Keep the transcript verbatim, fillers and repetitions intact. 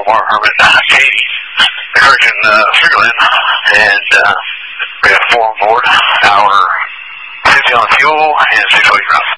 War Herman, uh, Katie, encouraging uh, Freeland, and uh, we have four on board, hour fifty on fuel, and six weight rough.